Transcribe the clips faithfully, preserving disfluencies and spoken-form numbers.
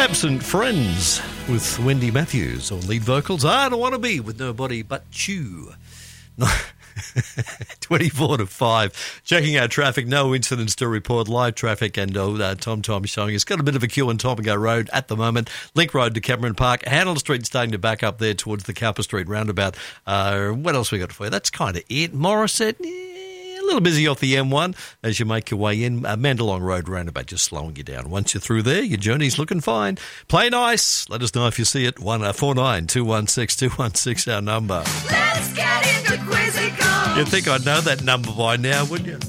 Absent Friends with Wendy Matthews on lead vocals. I don't want to be with nobody but you. twenty-four to five. Checking our traffic. No incidents to report. Live traffic and oh, uh, Tom Tom showing us. Got a bit of a queue on Tomago Road at the moment. Link Road to Cameron Park. Handel Street starting to back up there towards the Cowper Street roundabout. Uh, what else we got for you? That's kind of it. Morrisett, yeah. A little busy off the M one as you make your way in. Uh, Mandalong Road roundabout just slowing you down. Once you're through there, your journey's looking fine. Play nice. Let us know if you see it. one four nine two one six two one six, our number. Let's get into Quizzical. You'd think I'd know that number by now, wouldn't you?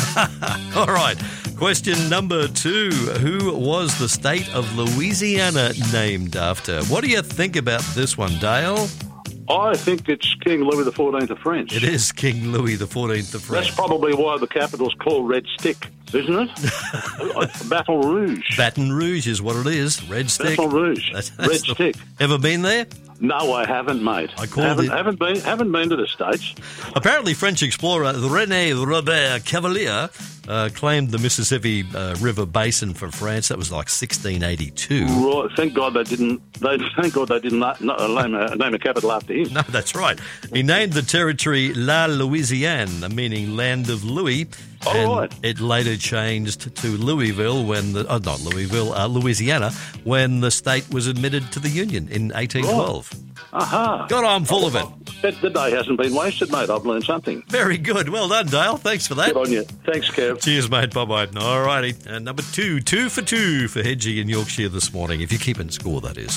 All right. Question number two. Who was the state of Louisiana named after? What do you think about this one, Dale? I think it's King Louis the Fourteenth of France. It is King Louis the Fourteenth of France. That's probably why the capital's called Red Stick, isn't it? Baton Rouge. Baton Rouge is what it is. Red Stick. Baton Rouge. That's, that's Red the, Stick. Ever been there? No, I haven't, mate. I called haven't, it. Haven't been. Haven't been to the States. Apparently, French explorer René Robert Cavelier uh, claimed the Mississippi uh, River basin for France. That was like sixteen eighty-two. Right. Thank God they didn't. They thank God they didn't na- na- name, a, name a capital after him. No, that's right. He named the territory La Louisiane, meaning land of Louis. Oh, and right. It later changed to Louisville when the oh, not Louisville, uh, Louisiana, when the state was admitted to the Union in eighteen twelve. Right. Aha. God, I'm full of it. Bet the day hasn't been wasted, mate. I've learned something. Very good. Well done, Dale. Thanks for that. Good on you. Thanks, Kev. Cheers, mate. Bye-bye. All righty. And number two, two for two for Hedgie in Yorkshire this morning, if you're keeping score, that is.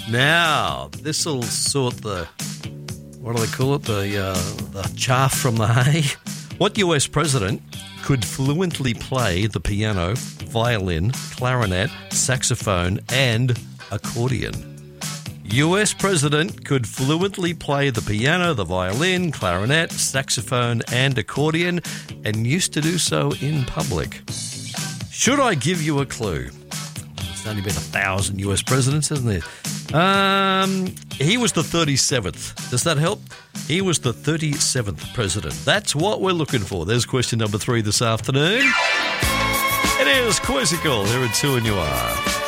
Now, this will sort the, what do they call it, the, uh, the chaff from the hay. What U S president could fluently play the piano, violin, clarinet, saxophone, and accordion? U S president could fluently play the piano, the violin, clarinet, saxophone, and accordion, and used to do so in public. Should I give you a clue? There's only been a thousand U S presidents, hasn't there? Um, he was the thirty-seventh. Does that help? He was the thirty-seventh president. That's what we're looking for. There's question number three this afternoon. It is Quizzical. Here at two and you are.